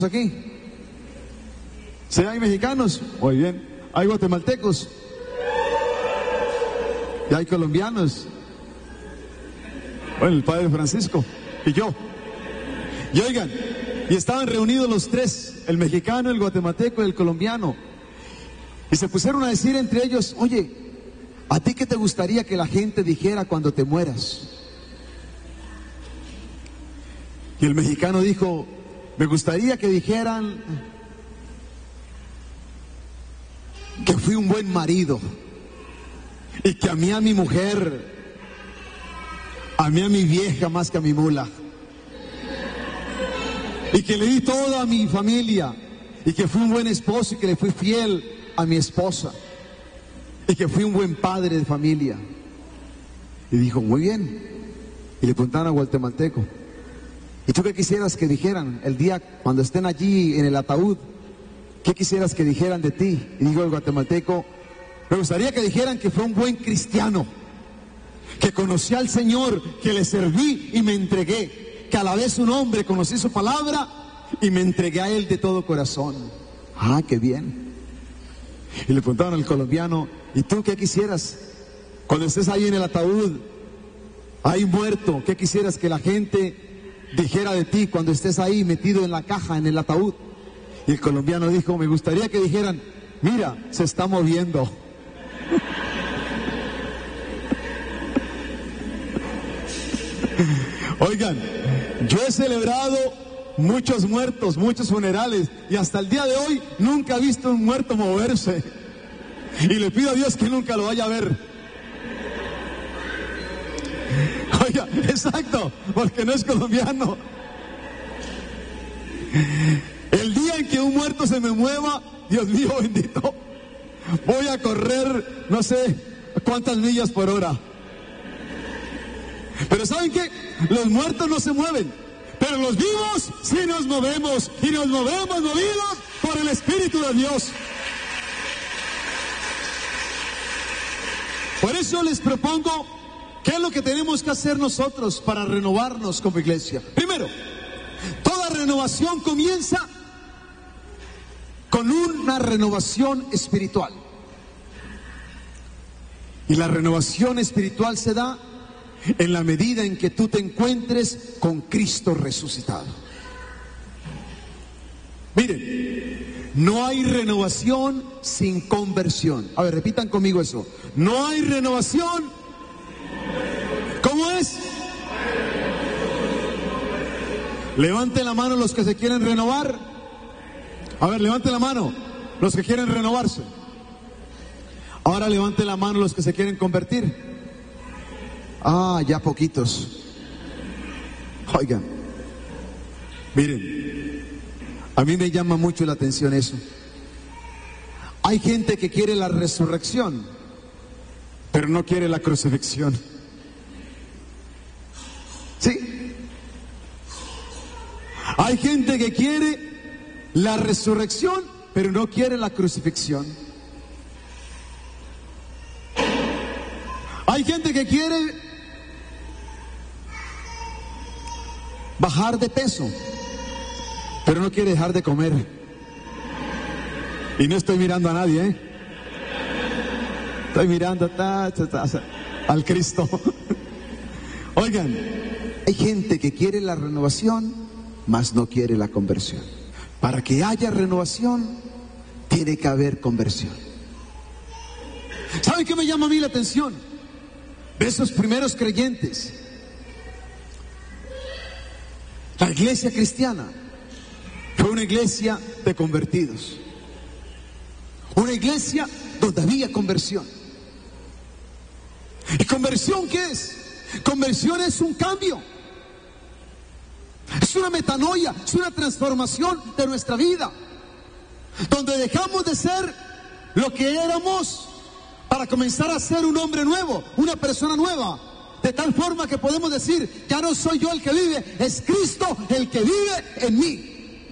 aquí? ¿Sí hay mexicanos? Muy bien. ¿Hay guatemaltecos? ¿Y hay colombianos? Bueno, el padre Francisco y yo. Y oigan, y estaban reunidos los tres, el mexicano, el guatemalteco y el colombiano. Y se pusieron a decir entre ellos: oye, ¿a ti qué te gustaría que la gente dijera cuando te mueras? Y el mexicano dijo: me gustaría que dijeran que fui un buen marido y que amé a mi mujer, amé a mi vieja más que a mi mula, y que le di todo a mi familia, y que fui un buen esposo y que le fui fiel a mi esposa, y que fui un buen padre de familia. Y dijo: muy bien. Y le preguntaron al guatemalteco: ¿y tú qué quisieras que dijeran el día cuando estén allí en el ataúd? ¿Qué quisieras que dijeran de ti? Y dijo el guatemalteco: me gustaría que dijeran que fue un buen cristiano, que conocí al Señor, que le serví y me entregué, que a la vez un hombre conocí su palabra y me entregué a Él de todo corazón. Ah, qué bien. Y le preguntaron al colombiano: ¿y tú qué quisieras cuando estés ahí en el ataúd, ahí muerto? ¿Qué quisieras que la gente dijera de ti cuando estés ahí metido en la caja, en el ataúd? Y el colombiano dijo: me gustaría que dijeran: mira, se está moviendo. Oigan, yo he celebrado muchos muertos, muchos funerales, y hasta el día de hoy nunca he visto un muerto moverse. Y le pido a Dios que nunca lo vaya a ver. Oiga, exacto, porque no es colombiano. El día en que un muerto se me mueva, Dios mío bendito, voy a correr no sé cuántas millas por hora. Pero ¿saben qué? Los muertos no se mueven, pero los vivos sí nos movemos, y nos movemos movidos por el Espíritu de Dios. Por eso les propongo: ¿qué es lo que tenemos que hacer nosotros para renovarnos como iglesia? Primero, toda renovación comienza con una renovación espiritual. Y la renovación espiritual se da en la medida en que tú te encuentres con Cristo resucitado. Miren, no hay renovación sin conversión. A ver, repitan conmigo eso. No hay renovación. ¿Cómo es? Levanten la mano los que se quieren renovar. A ver, levanten la mano los que quieren renovarse. Ahora levanten la mano los que se quieren convertir. Ah, ya poquitos. Oigan, miren, a mí me llama mucho la atención eso. Hay gente que quiere la resurrección, pero no quiere la crucifixión. Sí. Hay gente que quiere la resurrección, pero no quiere la crucifixión. Hay gente que quiere bajar de peso, pero no quiere dejar de comer. Y no estoy mirando a nadie, ¿eh? Estoy mirando al Cristo. Oigan, hay gente que quiere la renovación, mas no quiere la conversión. Para que haya renovación, tiene que haber conversión. ¿Saben qué me llama a mí la atención? De esos primeros creyentes. La iglesia cristiana fue una iglesia de convertidos. Una iglesia donde había conversión. ¿Y conversión qué es? Conversión es un cambio. Es una metanoia, es una transformación de nuestra vida, donde dejamos de ser lo que éramos para comenzar a ser un hombre nuevo, una persona nueva, de tal forma que podemos decir: ya no soy yo el que vive, es Cristo el que vive en mí.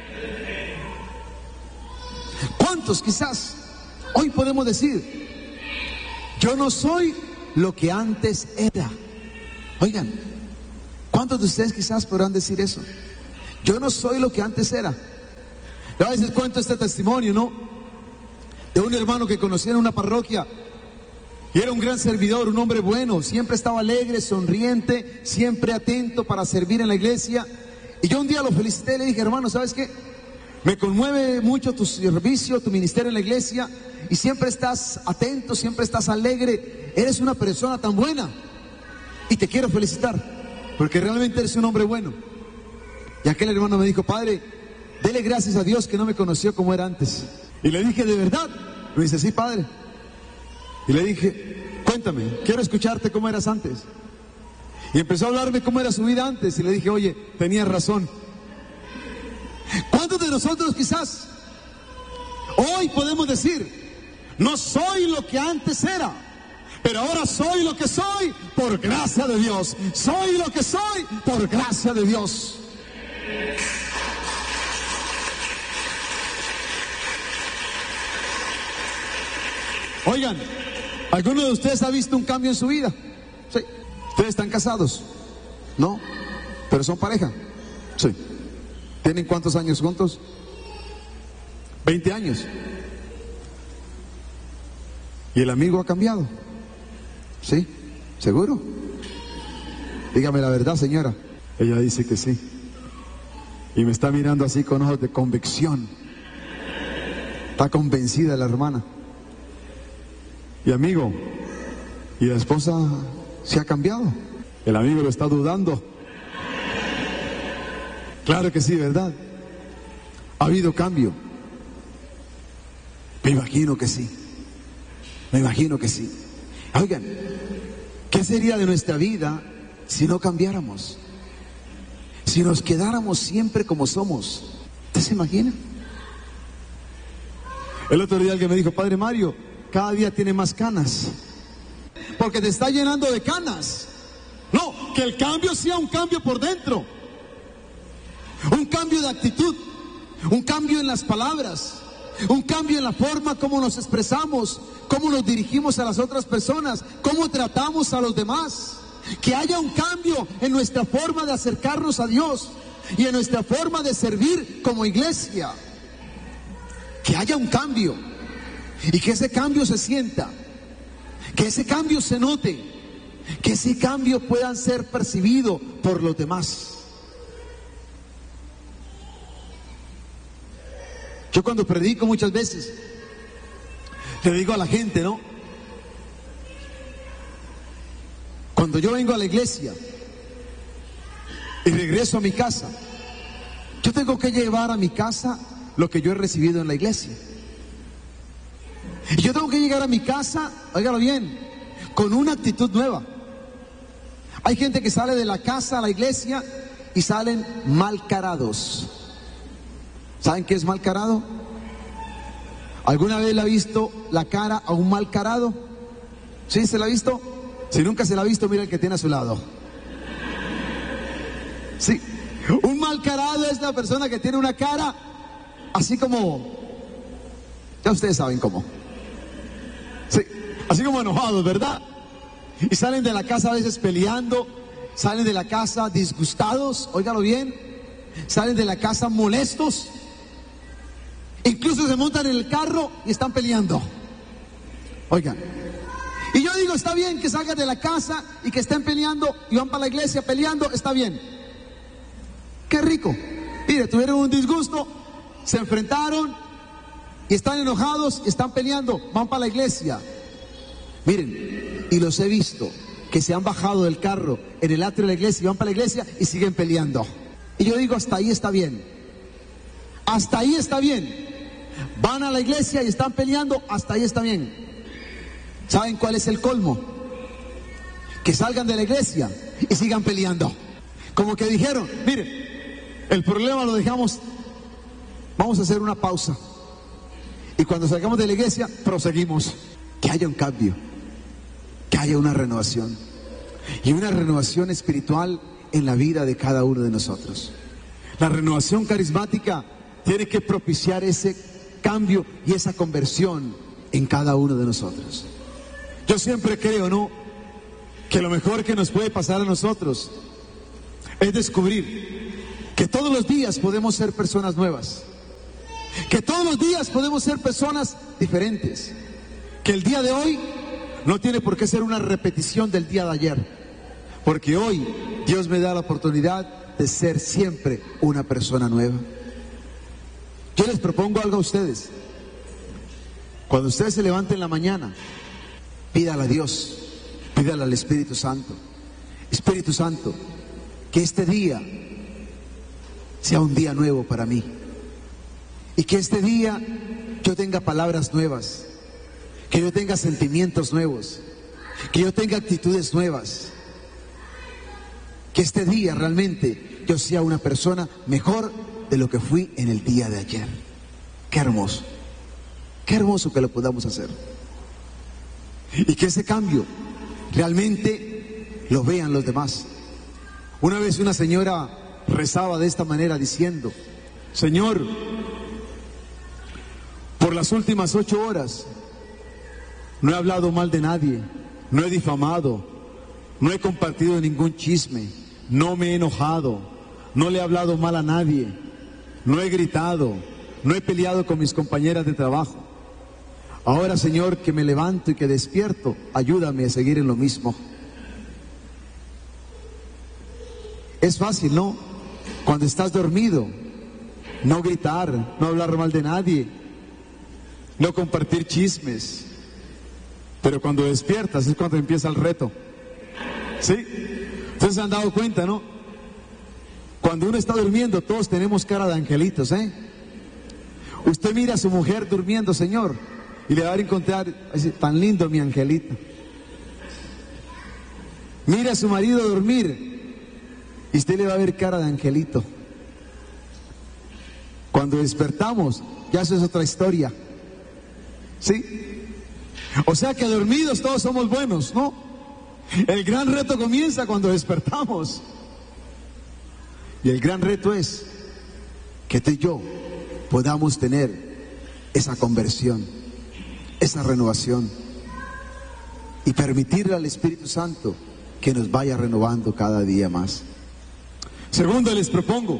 ¿Cuántos quizás hoy podemos decir: yo no soy lo que antes era? Oigan, ¿cuántos de ustedes quizás podrán decir eso? Yo no soy lo que antes era. Yo a veces cuento este testimonio, ¿no? De un hermano que conocí en una parroquia y era un gran servidor, un hombre bueno, siempre estaba alegre, sonriente, siempre atento para servir en la iglesia. Y yo un día lo felicité y le dije, hermano, ¿sabes qué? Me conmueve mucho tu servicio, tu ministerio en la iglesia, y siempre estás atento, siempre estás alegre, eres una persona tan buena, y te quiero felicitar, porque realmente eres un hombre bueno. Y aquel hermano me dijo, padre, dele gracias a Dios que no me conoció como era antes. Y le dije, ¿de verdad? Me dice, sí, padre. Y le dije, cuéntame, quiero escucharte cómo eras antes. Y empezó a hablarme cómo era su vida antes, y le dije, oye, tenías razón. ¿Cuántos de nosotros quizás hoy podemos decir, no soy lo que antes era, pero ahora soy lo que soy por gracia de Dios? Soy lo que soy por gracia de Dios. Oigan, ¿alguno de ustedes ha visto un cambio en su vida? Sí. ¿Ustedes están casados? No, pero son pareja. Sí. ¿Tienen cuántos años juntos? 20 años. ¿Y el amigo ha cambiado? ¿Sí? ¿Seguro? Dígame la verdad, señora. Ella dice que sí. Y me está mirando así con ojos de convicción. Está convencida la hermana. Y amigo, ¿y la esposa se ha cambiado? El amigo lo está dudando. Claro que sí, ¿verdad? Ha habido cambio. Me imagino que sí. Me imagino que sí. Oigan, ¿qué sería de nuestra vida si no cambiáramos? Si nos quedáramos siempre como somos. ¿Usted se imagina? El otro día alguien me dijo, Padre Mario, cada día tiene más canas. Porque te está llenando de canas. No, que el cambio sea un cambio por dentro. Un cambio de actitud, un cambio en las palabras, un cambio en la forma como nos expresamos, cómo nos dirigimos a las otras personas, cómo tratamos a los demás. Que haya un cambio en nuestra forma de acercarnos a Dios y en nuestra forma de servir como iglesia. Que haya un cambio y que ese cambio se sienta, que ese cambio se note, que ese cambio pueda ser percibido por los demás. Yo cuando predico muchas veces, le digo a la gente, ¿no? Cuando yo vengo a la iglesia y regreso a mi casa, yo tengo que llevar a mi casa lo que yo he recibido en la iglesia. Y yo tengo que llegar a mi casa, óigalo bien, con una actitud nueva. Hay gente que sale de la casa a la iglesia y salen malcarados. ¿Saben qué es malcarado? ¿Alguna vez le ha visto la cara a un malcarado? ¿Sí se la ha visto? Si nunca se la ha visto, mira el que tiene a su lado. Sí, un malcarado es la persona que tiene una cara así como, ya ustedes saben cómo. Sí, así como enojados, ¿verdad? Y salen de la casa a veces peleando, salen de la casa disgustados, óigalo bien, salen de la casa molestos. Incluso se montan en el carro y están peleando. Oigan, y yo digo, está bien que salgan de la casa y que estén peleando y van para la iglesia peleando, está bien. Qué rico. Mire, tuvieron un disgusto, se enfrentaron y están enojados y están peleando, van para la iglesia. Miren, y los he visto que se han bajado del carro en el atrio de la iglesia y van para la iglesia y siguen peleando. Y yo digo, hasta ahí está bien. Hasta ahí está bien. Van a la iglesia y están peleando, hasta ahí está bien. ¿Saben cuál es el colmo? Que salgan de la iglesia y sigan peleando. Como que dijeron, mire, el problema lo dejamos, vamos a hacer una pausa. Y cuando salgamos de la iglesia, proseguimos. Que haya un cambio, que haya una renovación. Y una renovación espiritual en la vida de cada uno de nosotros. La renovación carismática tiene que propiciar ese cambio y esa conversión en cada uno de nosotros. Yo siempre creo, ¿no?, que lo mejor que nos puede pasar a nosotros es descubrir que todos los días podemos ser personas nuevas, Que todos los días podemos ser personas diferentes. Que el día de hoy no tiene por qué ser una repetición del día de ayer. Porque hoy Dios me da la oportunidad de ser siempre una persona nueva. Yo les propongo algo a ustedes. Cuando ustedes se levanten en la mañana, pídale a Dios, pídale al Espíritu Santo. Espíritu Santo, que este día sea un día nuevo para mí. Y que este día yo tenga palabras nuevas, que yo tenga sentimientos nuevos, que yo tenga actitudes nuevas. Que este día realmente yo sea una persona mejor de lo que fui en el día de ayer. Qué hermoso que lo podamos hacer. Y que ese cambio realmente lo vean los demás. Una vez una señora rezaba de esta manera diciendo: Señor, por las últimas 8 horas no he hablado mal de nadie, no he difamado, no he compartido ningún chisme, no me he enojado, no le he hablado mal a nadie, no he gritado, no he peleado con mis compañeras de trabajo. Ahora, Señor, que me levanto y que despierto, ayúdame a seguir en lo mismo. Es fácil, ¿no? Cuando estás dormido, no gritar, no hablar mal de nadie, no compartir chismes. Pero cuando despiertas es cuando empieza el reto. ¿Sí? Ustedes se han dado cuenta, ¿no? Cuando uno está durmiendo, todos tenemos cara de angelitos, ¿eh? Usted mira a su mujer durmiendo, Señor, y le va a encontrar, dice, tan lindo mi angelito. Mira a su marido dormir, y usted le va a ver cara de angelito. Cuando despertamos, ya eso es otra historia. ¿Sí? O sea que dormidos todos somos buenos, ¿no? El gran reto comienza cuando despertamos. Y el gran reto es que tú y yo podamos tener esa conversión, esa renovación, y permitirle al Espíritu Santo que nos vaya renovando cada día más. Segundo, les propongo,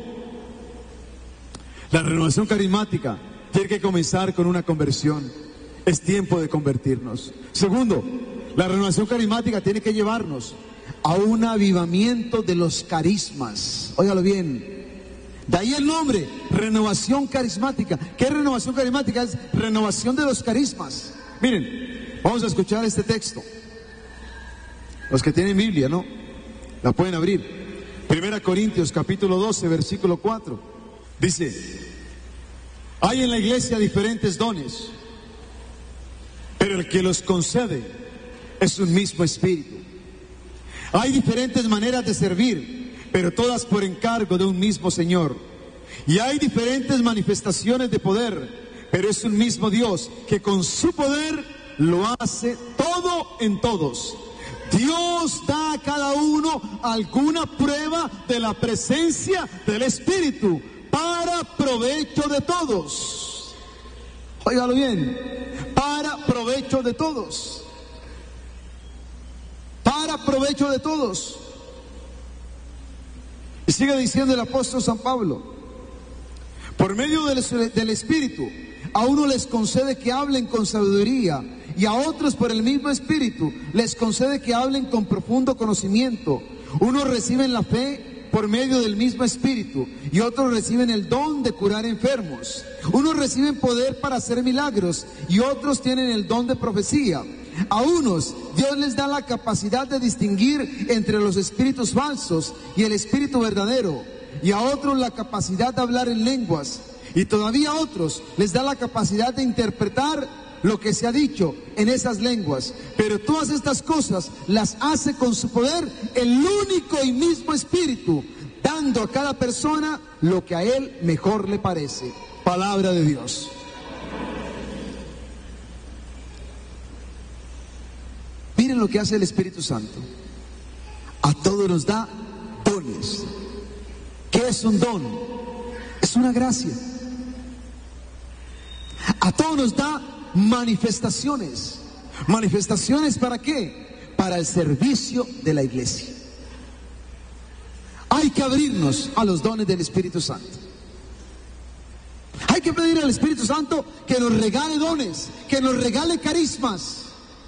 la renovación carismática tiene que comenzar con una conversión. Es tiempo de convertirnos. Segundo, la renovación carismática tiene que llevarnos a un avivamiento de los carismas. Óigalo bien. De ahí el nombre, renovación carismática. ¿Qué es renovación carismática? Es renovación de los carismas. Miren, vamos a escuchar este texto. Los que tienen Biblia, ¿no? La pueden abrir. 1 Corintios capítulo 12, versículo 4. Dice: hay en la iglesia diferentes dones, pero el que los concede es un mismo espíritu. Hay diferentes maneras de servir, pero todas por encargo de un mismo Señor. Y hay diferentes manifestaciones de poder, pero es un mismo Dios que con su poder lo hace todo en todos. Dios da a cada uno alguna prueba de la presencia del Espíritu para provecho de todos. Óigalo bien, para provecho de todos. Para provecho de todos. Y sigue diciendo el apóstol San Pablo: por medio del Espíritu, a uno les concede que hablen con sabiduría, y a otros por el mismo Espíritu les concede que hablen con profundo conocimiento. Unos reciben la fe por medio del mismo Espíritu, y otros reciben el don de curar enfermos. Unos reciben poder para hacer milagros, y otros tienen el don de profecía. A unos Dios les da la capacidad de distinguir entre los espíritus falsos y el espíritu verdadero, y a otros la capacidad de hablar en lenguas, y todavía a otros les da la capacidad de interpretar lo que se ha dicho en esas lenguas. Pero todas estas cosas las hace con su poder el único y mismo Espíritu, dando a cada persona lo que a él mejor le parece. Palabra de Dios. Miren lo que hace el Espíritu Santo. A todos nos da dones. ¿Qué es un don? Es una gracia. A todos nos da manifestaciones. ¿Manifestaciones para qué? Para el servicio de la iglesia. Hay que abrirnos a los dones del Espíritu Santo. Hay que pedir al Espíritu Santo que nos regale dones, que nos regale carismas.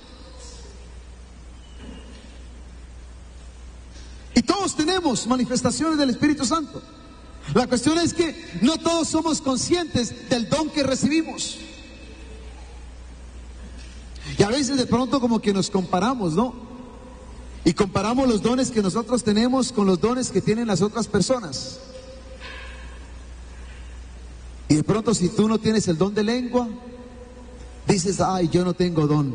Y todos tenemos manifestaciones del Espíritu Santo. La cuestión es que no todos somos conscientes del don que recibimos. Y a veces de pronto como que nos comparamos, ¿no? Y comparamos los dones que nosotros tenemos con los dones que tienen las otras personas. Y de pronto si tú no tienes el don de lengua, dices, ay, yo no tengo don.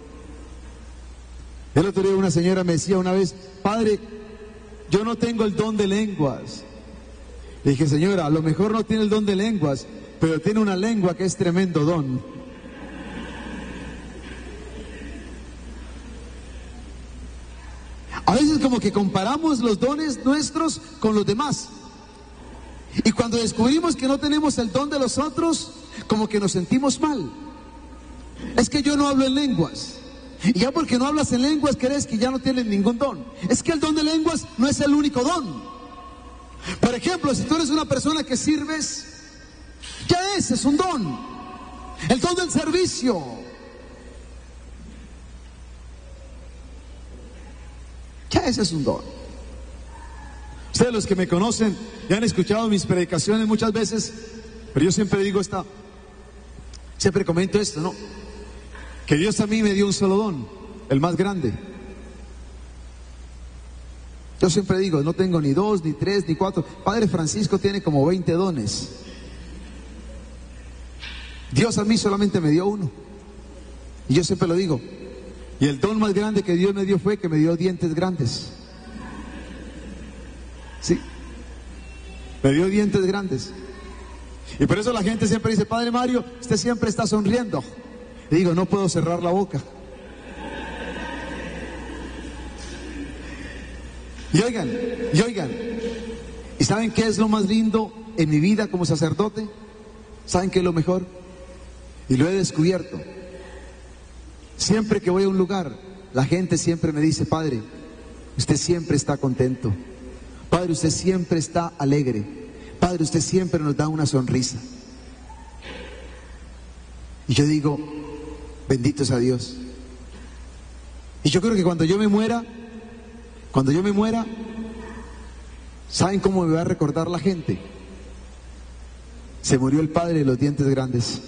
El otro día una señora me decía una vez, padre, yo no tengo el don de lenguas. Le dije, señora, a lo mejor no tiene el don de lenguas, pero tiene una lengua que es tremendo don. A veces como que comparamos los dones nuestros con los demás. Y cuando descubrimos que no tenemos el don de los otros, como que nos sentimos mal. Es que yo no hablo en lenguas. Y ya porque no hablas en lenguas, crees que ya no tienes ningún don. Es que el don de lenguas no es el único don. Por ejemplo, si tú eres una persona que sirves, ya ese es un don. El don del servicio. Ya ese es un don. Ustedes los que me conocen ya han escuchado mis predicaciones muchas veces, pero yo siempre digo siempre comento esto, ¿no? Que Dios a mí me dio un solo don, el más grande. Yo siempre digo, no tengo ni 2, ni 3, ni 4. Padre Francisco tiene como 20 dones. Dios a mí solamente me dio uno. Y yo siempre lo digo. Y el don más grande que Dios me dio fue que me dio dientes grandes. Sí. Me dio dientes grandes. Y por eso la gente siempre dice, Padre Mario, usted siempre está sonriendo. Le digo, no puedo cerrar la boca. Y oigan. ¿Y saben qué es lo más lindo en mi vida como sacerdote? ¿Saben qué es lo mejor? Y lo he descubierto. Siempre que voy a un lugar, la gente siempre me dice, Padre, usted siempre está contento. Padre, usted siempre está alegre. Padre, usted siempre nos da una sonrisa. Y yo digo, bendito sea Dios. Y yo creo que cuando yo me muera, ¿saben cómo me va a recordar la gente? Se murió el padre de los dientes grandes.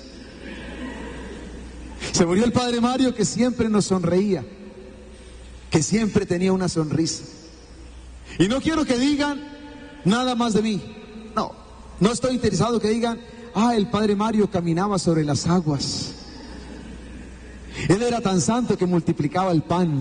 Se murió el padre Mario, que siempre nos sonreía, que siempre tenía una sonrisa. Y no quiero que digan nada más de mí. No estoy interesado que digan, el padre Mario caminaba sobre las aguas. Él era tan santo que multiplicaba el pan.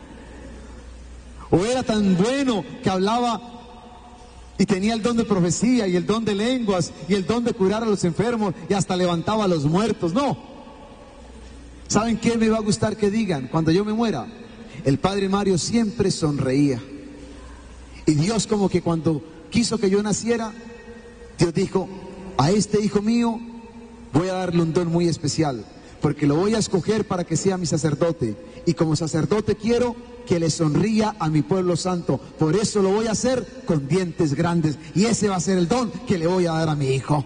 O era tan bueno que hablaba y tenía el don de profecía y el don de lenguas y el don de curar a los enfermos y hasta levantaba a los muertos. No. ¿Saben qué me va a gustar que digan cuando yo me muera? El padre Mario siempre sonreía. Y Dios, como que cuando quiso que yo naciera, Dios dijo, a este hijo mío voy a darle un don muy especial, porque lo voy a escoger para que sea mi sacerdote. Y como sacerdote quiero que le sonría a mi pueblo santo. Por eso lo voy a hacer con dientes grandes. Y ese va a ser el don que le voy a dar a mi hijo.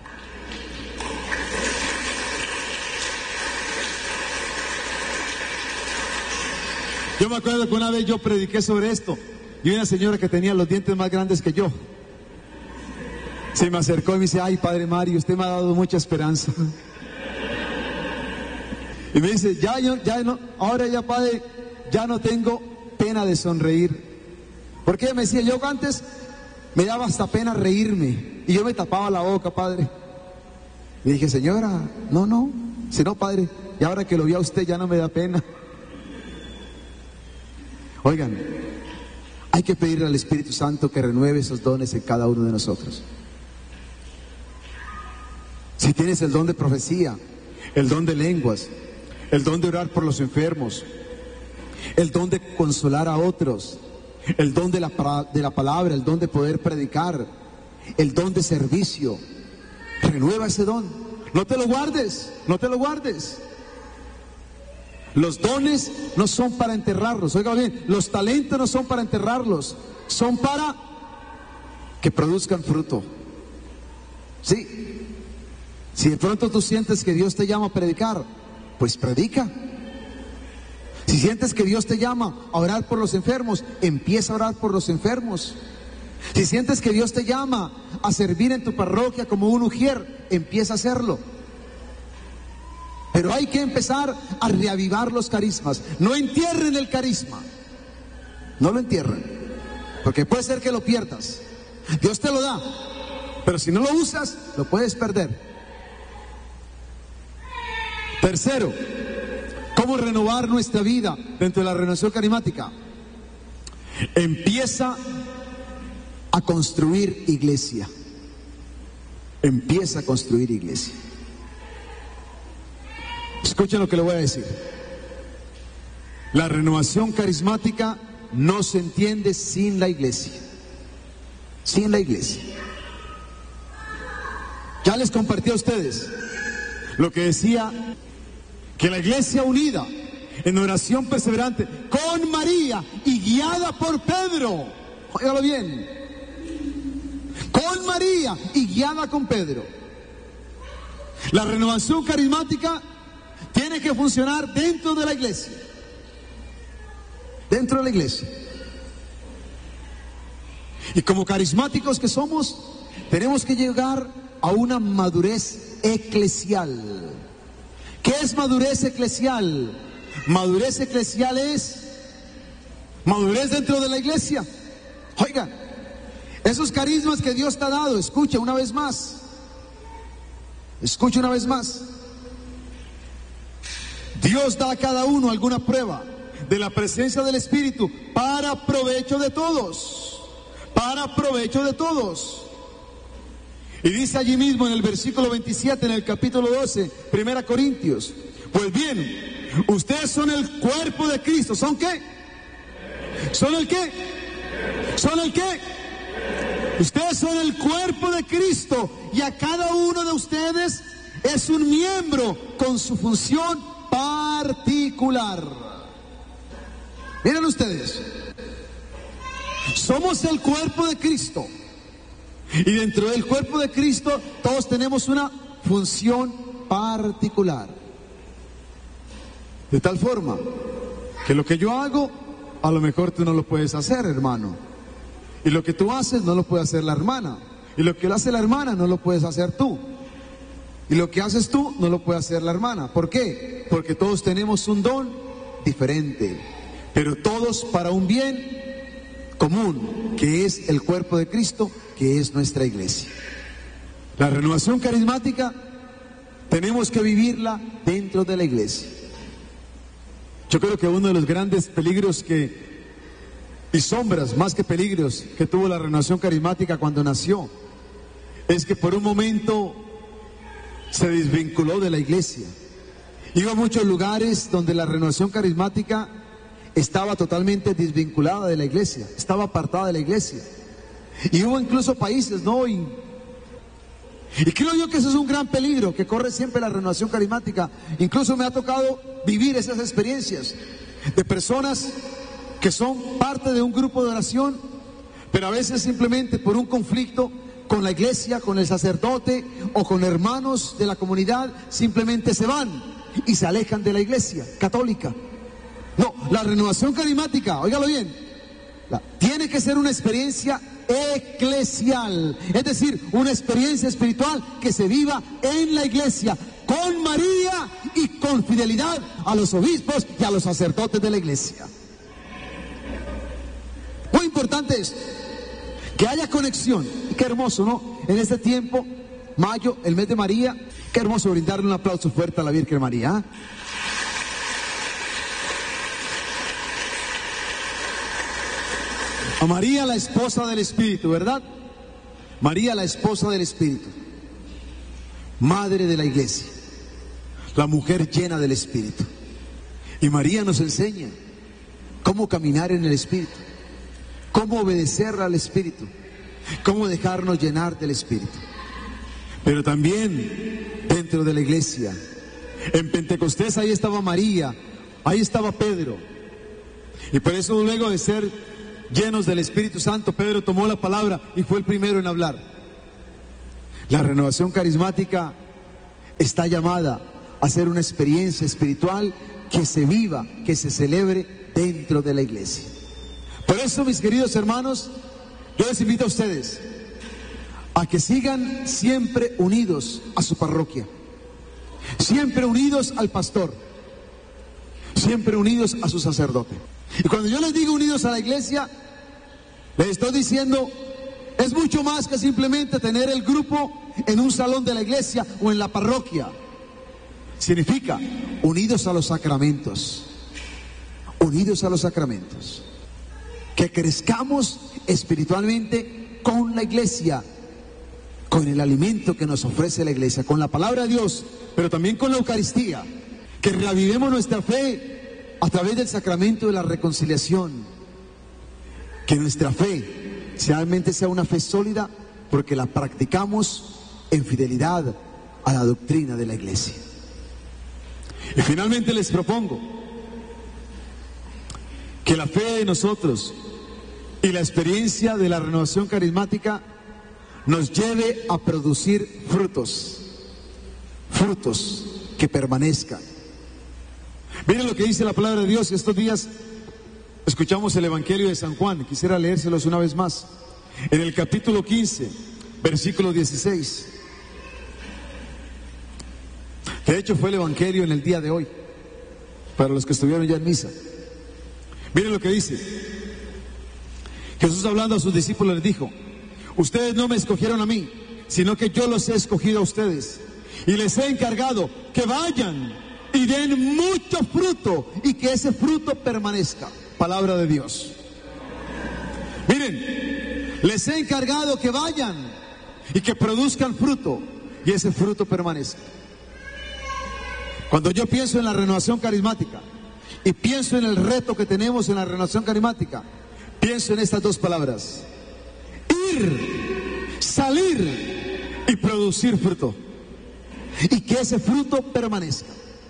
Yo me acuerdo que una vez yo prediqué sobre esto y una señora que tenía los dientes más grandes que yo se me acercó y me dice, ay, padre Mario, usted me ha dado mucha esperanza. Y me dice, ya no, ahora ya, padre, ya no tengo pena de sonreír. ¿Por qué? Me decía, yo antes me daba hasta pena reírme y yo me tapaba la boca, padre. Y dije, señora, no, si no, padre, y ahora que lo vi a usted ya no me da pena. Oigan, hay que pedirle al Espíritu Santo que renueve esos dones en cada uno de nosotros. Si tienes el don de profecía, el don de lenguas, el don de orar por los enfermos, el don de consolar a otros, el don de la palabra, el don de poder predicar, el don de servicio, renueva ese don. No te lo guardes. Los dones no son para enterrarlos. Oiga bien, los talentos no son para enterrarlos, son para que produzcan fruto. Sí. Si de pronto tú sientes que Dios te llama a predicar, pues predica. Si sientes que Dios te llama a orar por los enfermos, empieza a orar por los enfermos. Si sientes que Dios te llama a servir en tu parroquia como un ujier, empieza a hacerlo. Pero hay que empezar a reavivar los carismas. No entierren el carisma. No lo entierren, porque puede ser que lo pierdas. Dios te lo da, pero si no lo usas, lo puedes perder. Tercero, ¿cómo renovar nuestra vida dentro de la renovación carismática? Empieza a construir iglesia. Empieza a construir iglesia. Escuchen lo que le voy a decir. La renovación carismática no se entiende sin la iglesia. Sin la iglesia. Ya les compartí a ustedes lo que decía que la iglesia unida en oración perseverante con María y guiada por Pedro, óigalo bien, con María y guiada con Pedro. La renovación carismática tiene que funcionar dentro de la iglesia. Dentro de la iglesia. Y como carismáticos que somos, tenemos que llegar a una madurez eclesial. ¿Qué es madurez eclesial? Madurez eclesial es madurez dentro de la iglesia. Oiga, esos carismas que Dios te ha dado, escucha una vez más. Escucha una vez más. Dios da a cada uno alguna prueba de la presencia del Espíritu para provecho de todos. Para provecho de todos. Y dice allí mismo en el versículo 27, en el capítulo 12, 1 Corintios. Pues bien, ustedes son el cuerpo de Cristo. ¿Son qué? ¿Son el qué? ¿Son el qué? Ustedes son el cuerpo de Cristo. Y a cada uno de ustedes es un miembro con su función particular. Miren ustedes. Somos el cuerpo de Cristo. Y dentro del cuerpo de Cristo todos tenemos una función particular. De tal forma que lo que yo hago, a lo mejor tú no lo puedes hacer, hermano. Y lo que tú haces no lo puede hacer la hermana. Y lo que lo hace la hermana no lo puedes hacer tú. Y lo que haces tú no lo puede hacer la hermana. ¿Por qué? Porque todos tenemos un don diferente, pero todos para un bien común, que es el cuerpo de Cristo, que es nuestra iglesia. La renovación carismática tenemos que vivirla dentro de la iglesia. Yo creo que uno de los grandes peligros y sombras, más que peligros, que tuvo la renovación carismática cuando nació, es que por un momento se desvinculó de la iglesia. Iba a muchos lugares donde la renovación carismática estaba totalmente desvinculada de la iglesia, estaba apartada de la iglesia. Y hubo incluso países, ¿no? Y creo yo que eso es un gran peligro que corre siempre la renovación carismática. Incluso me ha tocado vivir esas experiencias de personas que son parte de un grupo de oración, pero a veces simplemente por un conflicto con la iglesia, con el sacerdote o con hermanos de la comunidad, simplemente se van y se alejan de la iglesia católica. No, la renovación carismática, óigalo bien, tiene que ser una experiencia eclesial, es decir, una experiencia espiritual que se viva en la iglesia, con María y con fidelidad a los obispos y a los sacerdotes de la iglesia. Muy importante esto, que haya conexión. Y qué hermoso, ¿no? En este tiempo, mayo, el mes de María, qué hermoso brindarle un aplauso fuerte a la Virgen María. A María, la esposa del Espíritu, ¿verdad? María, la esposa del Espíritu, madre de la iglesia, la mujer llena del Espíritu. Y María nos enseña cómo caminar en el Espíritu, cómo obedecer al Espíritu, cómo dejarnos llenar del Espíritu. Pero también dentro de la iglesia, en Pentecostés, ahí estaba María, ahí estaba Pedro. Y por eso luego de ser llenos del Espíritu Santo, Pedro tomó la palabra y fue el primero en hablar. La renovación carismática está llamada a ser una experiencia espiritual que se viva, que se celebre dentro de la iglesia. Por eso, mis queridos hermanos, yo les invito a ustedes a que sigan siempre unidos a su parroquia, siempre unidos al pastor, siempre unidos a su sacerdote. Y cuando yo les digo unidos a la iglesia, les estoy diciendo, es mucho más que simplemente tener el grupo en un salón de la iglesia o en la parroquia. Significa unidos a los sacramentos, unidos a los sacramentos. Que crezcamos espiritualmente con la iglesia, con el alimento que nos ofrece la iglesia, con la palabra de Dios, pero también con la Eucaristía. Que reavivemos nuestra fe a través del sacramento de la reconciliación. Que nuestra fe realmente sea una fe sólida porque la practicamos en fidelidad a la doctrina de la iglesia. Y finalmente les propongo que la fe de nosotros y la experiencia de la renovación carismática nos lleve a producir frutos que permanezcan. Miren lo que dice la palabra de Dios. Estos días escuchamos el Evangelio de San Juan. Quisiera leérselos una vez más. En el capítulo 15, versículo 16. De hecho fue el Evangelio en el día de hoy, para los que estuvieron ya en misa. Miren lo que dice. Jesús, hablando a sus discípulos, les dijo: ustedes no me escogieron a mí, sino que yo los he escogido a ustedes. Y les he encargado que vayan y den mucho fruto y que ese fruto permanezca. Palabra de Dios. Miren, les he encargado que vayan y que produzcan fruto y ese fruto permanezca. Cuando yo pienso en la renovación carismática y pienso en el reto que tenemos en la renovación carismática, pienso en estas dos palabras: ir, salir y producir fruto. Y que ese fruto permanezca.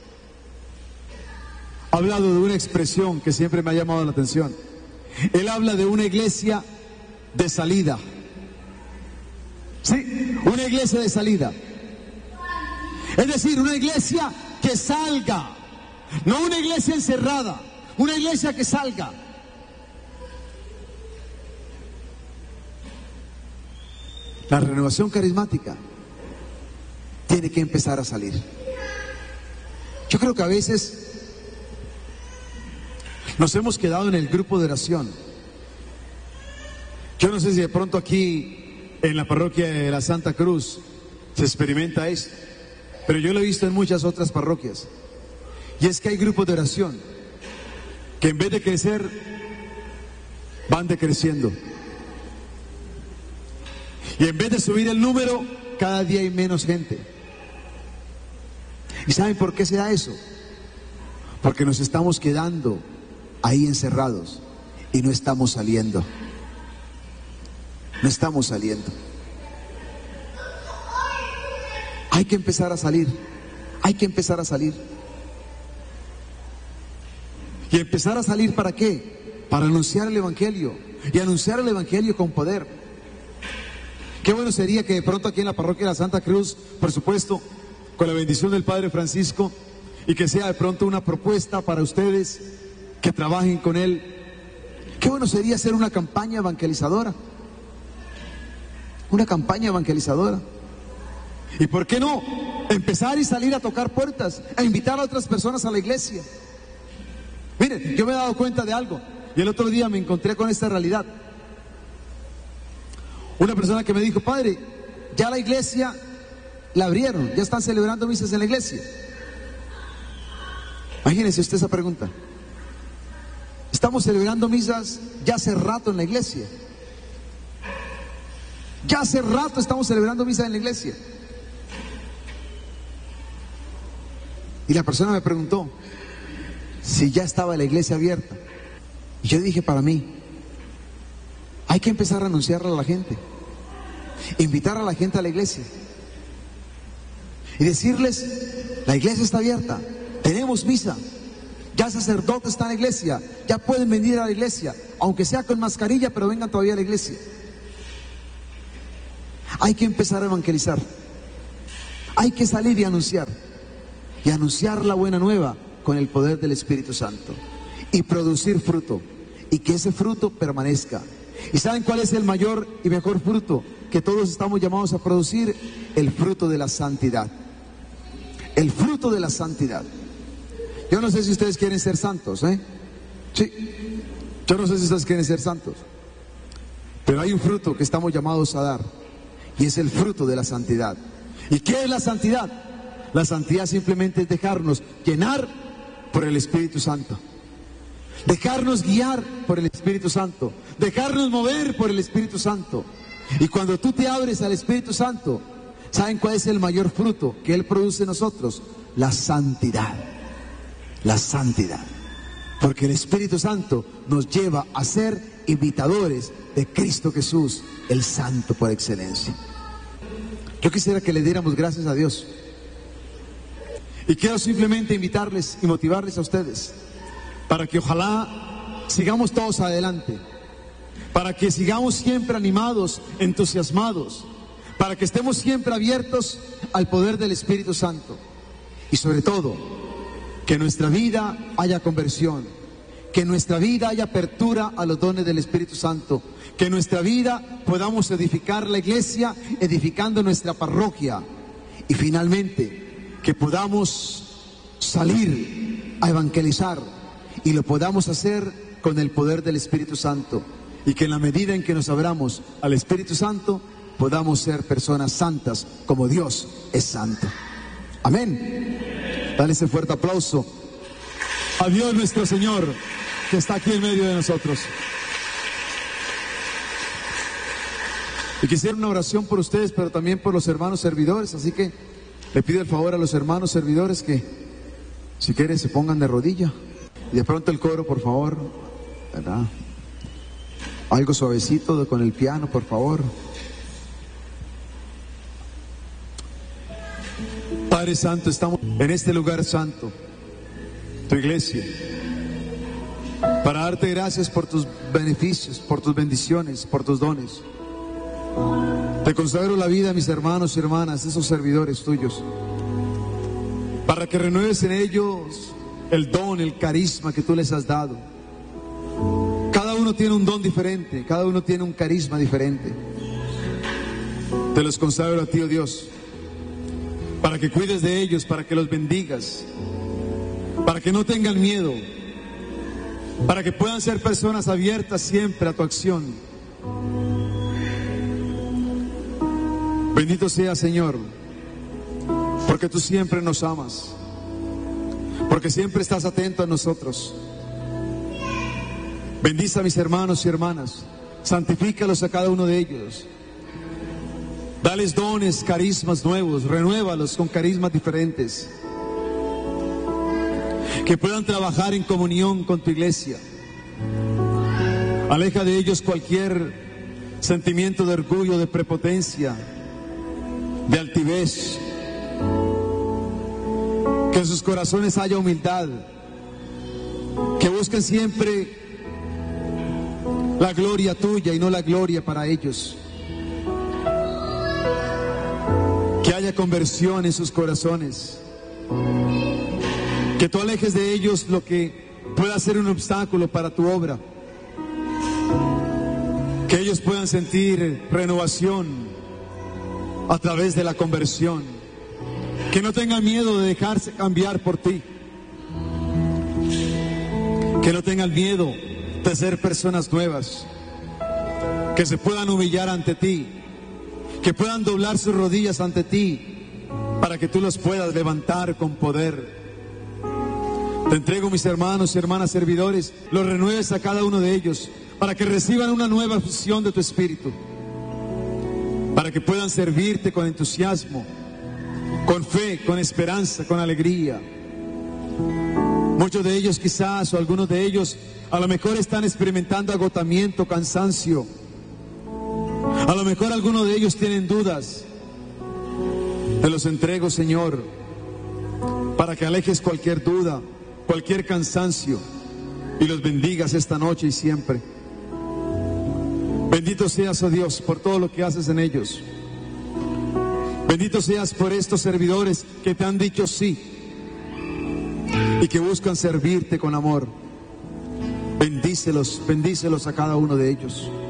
Ha hablado de una expresión que siempre me ha llamado la atención. Él habla de una iglesia de salida. Sí, una iglesia de salida. Es decir, una iglesia que salga. No una iglesia encerrada, una iglesia que salga. La renovación carismática tiene que empezar a salir. Yo creo que a veces nos hemos quedado en el grupo de oración. Yo no sé si de pronto aquí en la parroquia de la Santa Cruz se experimenta esto, pero yo lo he visto en muchas otras parroquias. Y es que hay grupos de oración que en vez de crecer van decreciendo. Y en vez de subir el número, cada día hay menos gente. ¿Y saben por qué se da eso? Porque nos estamos quedando ahí encerrados y no estamos saliendo. No estamos saliendo. Hay que empezar a salir. Hay que empezar a salir. ¿Y empezar a salir para qué? Para anunciar el Evangelio. Y anunciar el Evangelio con poder. Qué bueno sería que de pronto aquí en la parroquia de la Santa Cruz, por supuesto, con la bendición del Padre Francisco, y que sea de pronto una propuesta para ustedes que trabajen con él. Qué bueno sería hacer una campaña evangelizadora. Una campaña evangelizadora. ¿Y por qué no empezar y salir a tocar puertas, a invitar a otras personas a la iglesia? Miren, yo me he dado cuenta de algo, y el otro día me encontré con esta realidad. Una persona que me dijo: padre, ya la iglesia la abrieron, ya están celebrando misas en la iglesia. Imagínense usted esa pregunta. Estamos celebrando misas ya hace rato en la iglesia. Ya hace rato estamos celebrando misas en la iglesia. Y la persona me preguntó si ya estaba la iglesia abierta. Y yo dije, para mí, hay que empezar a anunciarle a la gente, invitar a la gente a la iglesia y decirles: la iglesia está abierta, tenemos misa, ya el sacerdote está en la iglesia, ya pueden venir a la iglesia, aunque sea con mascarilla, pero vengan todavía a la iglesia. Hay que empezar a evangelizar. Hay que salir y anunciar la buena nueva con el poder del Espíritu Santo y producir fruto, y que ese fruto permanezca. ¿Y saben cuál es el mayor y mejor fruto que todos estamos llamados a producir? El fruto de la santidad. El fruto de la santidad. Yo no sé si ustedes quieren ser santos, Sí. Yo no sé si ustedes quieren ser santos, pero hay un fruto que estamos llamados a dar, y es el fruto de la santidad. ¿Y qué es la santidad? La santidad simplemente es dejarnos llenar por el Espíritu Santo, dejarnos guiar por el Espíritu Santo, dejarnos mover por el Espíritu Santo. Y cuando tú te abres al Espíritu Santo, ¿saben cuál es el mayor fruto que Él produce en nosotros? La santidad. La santidad. Porque el Espíritu Santo nos lleva a ser imitadores de Cristo Jesús, el Santo por excelencia. Yo quisiera que le diéramos gracias a Dios. Y quiero simplemente invitarles y motivarles a ustedes para que ojalá sigamos todos adelante, para que sigamos siempre animados, entusiasmados, para que estemos siempre abiertos al poder del Espíritu Santo. Y sobre todo, que en nuestra vida haya conversión, que en nuestra vida haya apertura a los dones del Espíritu Santo, que en nuestra vida podamos edificar la iglesia, edificando nuestra parroquia, y finalmente que podamos salir a evangelizar y lo podamos hacer con el poder del Espíritu Santo, y que en la medida en que nos abramos al Espíritu Santo podamos ser personas santas como Dios es santo. Amén. Dale ese fuerte aplauso a Dios nuestro Señor, que está aquí en medio de nosotros. Y quisiera una oración por ustedes, pero también por los hermanos servidores, así que le pido el favor a los hermanos servidores que, si quieren, se pongan de rodilla. Y de pronto el coro, por favor, ¿verdad? Algo suavecito con el piano, por favor. Padre Santo, estamos en este lugar santo, tu iglesia, para darte gracias por tus beneficios, por tus bendiciones, por tus dones. Te consagro la vida a mis hermanos y hermanas, esos servidores tuyos, para que renueves en ellos el don, el carisma que tú les has dado. Cada uno tiene un don diferente, cada uno tiene un carisma diferente. Te los consagro a ti, oh Dios, para que cuides de ellos, para que los bendigas, para que no tengan miedo, para que puedan ser personas abiertas siempre a tu acción. Bendito sea, Señor, porque tú siempre nos amas, porque siempre estás atento a nosotros. Bendice a mis hermanos y hermanas, santifícalos a cada uno de ellos. Dales dones, carismas nuevos, renuévalos con carismas diferentes. Que puedan trabajar en comunión con tu iglesia. Aleja de ellos cualquier sentimiento de orgullo, de prepotencia, de altivez. Que en sus corazones haya humildad. Que busquen siempre la gloria tuya y no la gloria para ellos. Que haya conversión en sus corazones. Que tú alejes de ellos lo que pueda ser un obstáculo para tu obra. Que ellos puedan sentir renovación a través de la conversión. Que no tengan miedo de dejarse cambiar por ti. Que no tengan miedo de ser personas nuevas. Que se puedan humillar ante ti. Que puedan doblar sus rodillas ante ti, para que tú los puedas levantar con poder. Te entrego mis hermanos y hermanas servidores, los renueves a cada uno de ellos, para que reciban una nueva fusión de tu espíritu, para que puedan servirte con entusiasmo, con fe, con esperanza, con alegría. Muchos de ellos quizás, o algunos de ellos, a lo mejor están experimentando agotamiento, cansancio. A lo mejor algunos de ellos tienen dudas. Te los entrego, Señor, para que alejes cualquier duda, cualquier cansancio, y los bendigas esta noche y siempre. Bendito seas, oh Dios, por todo lo que haces en ellos. Bendito seas por estos servidores que te han dicho sí y que buscan servirte con amor. Bendícelos, bendícelos a cada uno de ellos.